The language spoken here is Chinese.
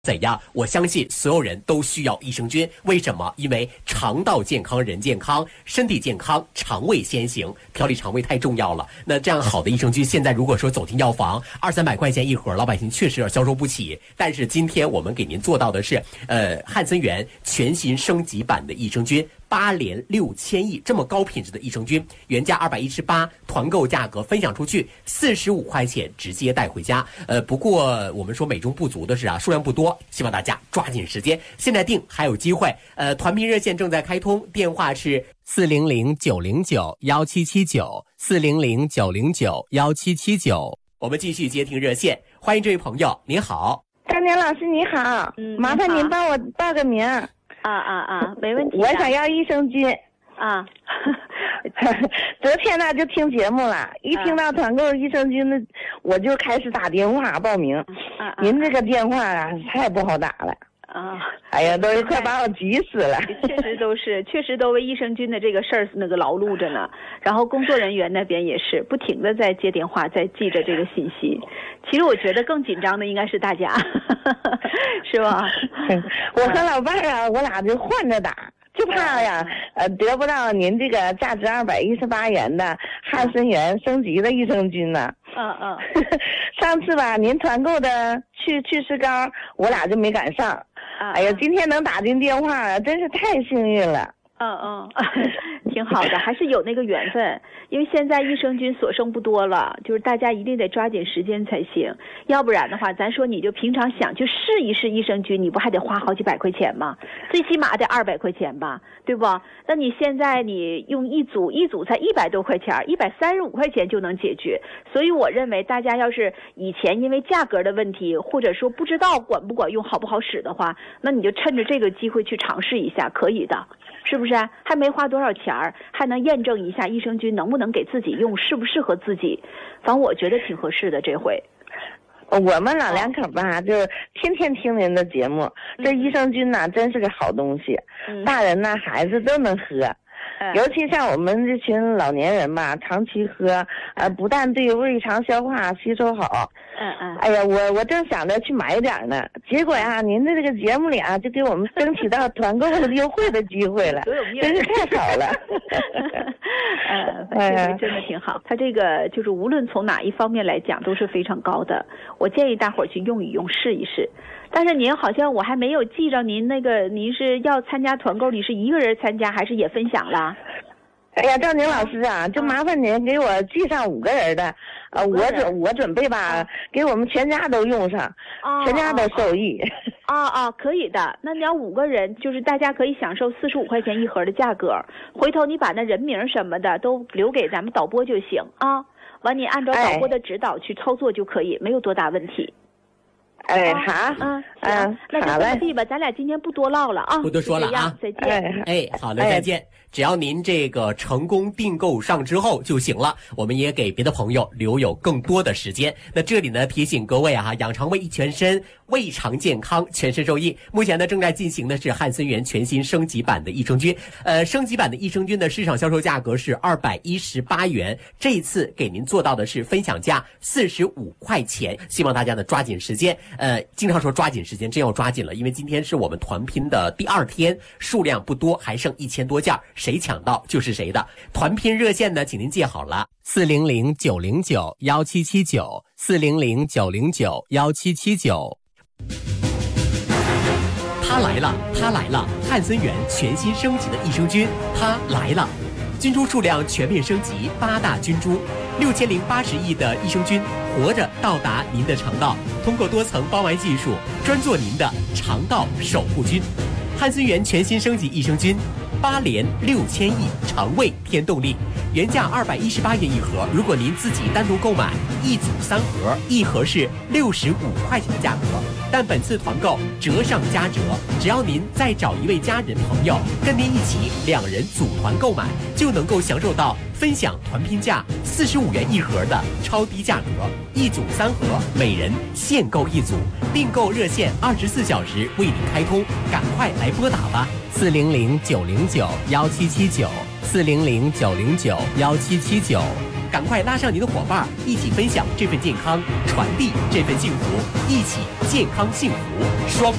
怎样？我相信所有人都需要益生菌。为什么？因为肠道健康人健康，身体健康肠胃先行，调理肠胃太重要了。那这样好的益生菌，现在如果说走进药房，200-300块钱一盒，老百姓确实销售不起。但是今天我们给您做到的是，汉森源全新升级版的益生菌。8连6000亿这么高品质的益生菌，原价218，团购价格分享出去45块钱，直接带回家。不过我们说美中不足的是数量不多，希望大家抓紧时间，现在订还有机会。团聘热线正在开通，电话是400-909-1779，400-909-1779。我们继续接听热线，欢迎这位朋友，您好。 张年老师你好，麻烦您帮我报个名。 没问题。 我想要益生菌。昨天呢就听节目了，一听到团购益生菌的，我就开始打电话报名。您这个电话太不好打了。哎呀，都是快把我急死了。 确实都为益生菌的这个事儿劳碌着呢。然后工作人员那边也是不停的在接电话，在记着这个信息。其实我觉得更紧张的应该是大家，是吧？ 我和老伴儿我俩就换着打。就怕得不到您这个价值218元的汉森源升级的益生菌呢。上次吧，您团购的去湿膏，我俩就没赶上。哎呀，今天能打进电话，真是太幸运了。 挺好的，还是有那个缘分。因为现在益生菌所剩不多了，就是大家一定得抓紧时间才行，要不然的话，咱说你就平常想去试一试益生菌，你不还得花好几百块钱吗？最起码得200块钱吧，对不？那你现在你用一组才100多块钱，135块钱就能解决。所以我认为大家要是以前因为价格的问题，或者说不知道管不管用好不好使的话，那你就趁着这个机会去尝试一下，可以的。是不是还没花多少钱还能验证一下益生菌能不能给自己用，适不适合自己？反正我觉得挺合适的这回。 我们老两口吧，就天天听您的节目。这益生菌呢，真是个好东西，大人呢、孩子都能喝。尤其像我们这群老年人吧，长期喝，不但对胃肠消化吸收好。哎呀，我正想着去买点呢，结果您的这个节目里就给我们争取到团购优惠的机会了，真是太好了。 真的挺好。它这个就是无论从哪一方面来讲都是非常高的，我建议大伙儿去用一用，试一试。但是您好像我还没有记着您您是要参加团购，你是一个人参加还是也分享了？ 哎呀，赵宁老师就麻烦您给我记上5个人的，我准备吧，给我们全家都用上，全家都受益。 可以的。那你要5个人，就是大家可以享受45块钱一盒的价格。回头你把那人名什么的都留给咱们导播就行啊。完你按照导播的指导去操作就可以，没有多大问题。 好， 那就这么地吧，咱俩今天不多唠了不多说了再见。 好的，再见。只要您这个成功订购上之后就行了，我们也给别的朋友留有更多的时间。那这里呢，提醒各位养肠胃益全身，胃肠健康，全身受益。目前呢，正在进行的是汉森源全新升级版的益生菌。升级版的益生菌的市场销售价格是218元，这一次给您做到的是分享价45块钱。希望大家呢抓紧时间。经常说抓紧时间，真要抓紧了，因为今天是我们团拼的第2天，数量不多，还剩1000多件。谁抢到就是谁的。团拼热线呢，请您记好了，400-909-1779，400-909-1779。它来了，汉森源全新升级的益生菌，它来了。菌株数量全面升级，8大菌株，6080亿的益生菌活着到达您的肠道，通过多层包埋技术，专做您的肠道守护菌。汉森源全新升级益生菌，8连6000亿，肠胃添动力，原价218元一盒，如果您自己单独购买1组3盒，一盒是65块钱的价格，但本次团购折上加折，只要您再找一位家人朋友跟您一起，2人组团购买，就能够享受到分享团拼价45元一盒的超低价格，1组3盒，每人限购1组，订购热线24小时为您开通，赶快来拨打吧，400-909-1779，400-909-1779。 赶快拉上您的伙伴，一起分享这份健康，传递这份幸福，一起健康幸福双